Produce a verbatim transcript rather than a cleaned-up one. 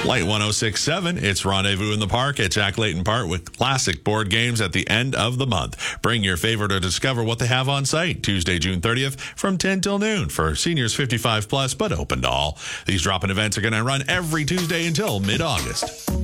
Light one oh six point seven, it's Rendezvous in the Park at Jack Layton Park with classic board games at the end of the month. Bring your favorite to discover what they have on site Tuesday, June thirtieth from ten till noon for seniors fifty-five plus, but open to all. These drop-in events are going to run every Tuesday until mid-August.